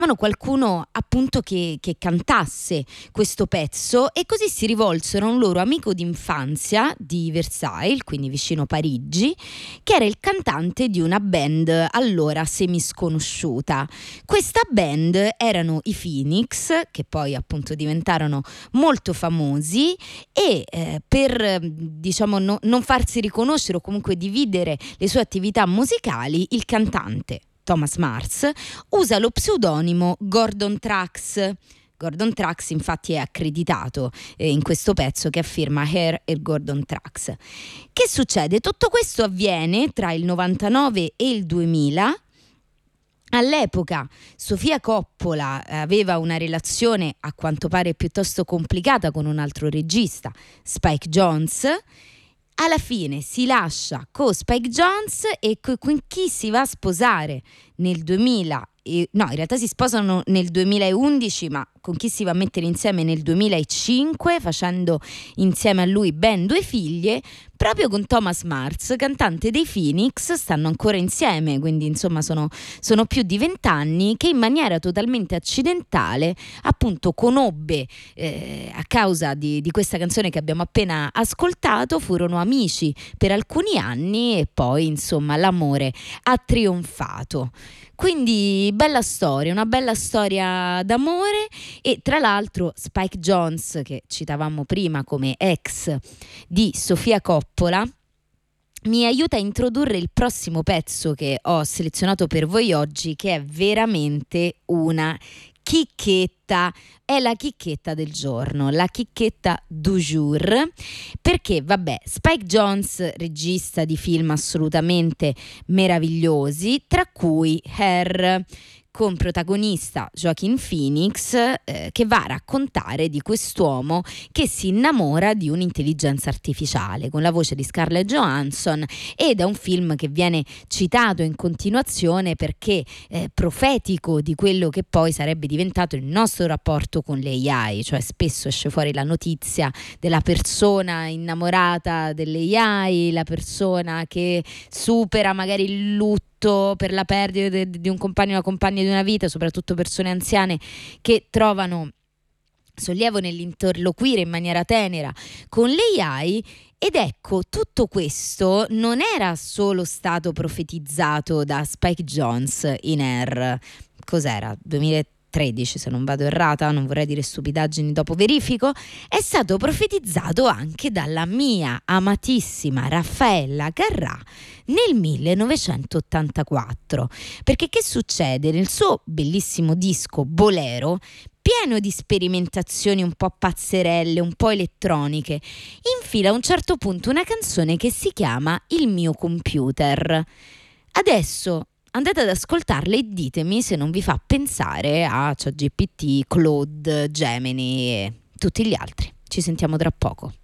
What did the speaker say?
qualcuno appunto che cantasse questo pezzo, e così si volsero a un loro amico d'infanzia di Versailles, quindi vicino Parigi, che era il cantante di una band allora semisconosciuta. Questa band erano i Phoenix, che poi appunto diventarono molto famosi, e per diciamo non farsi riconoscere o comunque dividere le sue attività musicali, il cantante Thomas Mars usa lo pseudonimo Gordon Trax. Gordon Trax infatti è accreditato in questo pezzo che affirma Hair e Gordon Trax. Che succede? Tutto questo avviene tra il 99 e il 2000. All'epoca Sofia Coppola aveva una relazione a quanto pare piuttosto complicata con un altro regista, Spike Jonze. Alla fine si lascia con Spike Jonze e con chi si va a sposare nel 2000. No, in realtà si sposano nel 2011, ma con chi si va a mettere insieme nel 2005, facendo insieme a lui ben 2 figlie, proprio con Thomas Mars, cantante dei Phoenix. Stanno ancora insieme, quindi insomma sono più di 20 anni, che in maniera totalmente accidentale appunto conobbe a causa di questa canzone che abbiamo appena ascoltato. Furono amici per alcuni anni e poi insomma l'amore ha trionfato. Quindi bella storia, una bella storia d'amore. E tra l'altro Spike Jonze, che citavamo prima come ex di Sofia Coppola, mi aiuta a introdurre il prossimo pezzo che ho selezionato per voi oggi, che è veramente una chicchetta. È la chicchetta del giorno, la chicchetta du jour, perché vabbè, Spike Jonze, regista di film assolutamente meravigliosi, tra cui Hair, con protagonista Joaquin Phoenix, che va a raccontare di quest'uomo che si innamora di un'intelligenza artificiale, con la voce di Scarlett Johansson, ed è un film che viene citato in continuazione perché profetico di quello che poi sarebbe diventato il nostro rapporto con le AI, cioè spesso esce fuori la notizia della persona innamorata delle AI, la persona che supera magari il lutto per la perdita di un compagno o una compagna di una vita, soprattutto persone anziane che trovano sollievo nell'interloquire in maniera tenera con le AI. Ed ecco, tutto questo non era solo stato profetizzato da Spike Jonze in Air, cos'era? 2013, se non vado errata, non vorrei dire stupidaggini, dopo verifico. È stato profetizzato anche dalla mia amatissima Raffaella Carrà nel 1984, perché che succede? Nel suo bellissimo disco Bolero, pieno di sperimentazioni un po' pazzerelle, un po' elettroniche, infila a un certo punto una canzone che si chiama Il mio computer. Adesso andate ad ascoltarla e ditemi se non vi fa pensare a ChatGPT, Claude, Gemini e tutti gli altri. Ci sentiamo tra poco.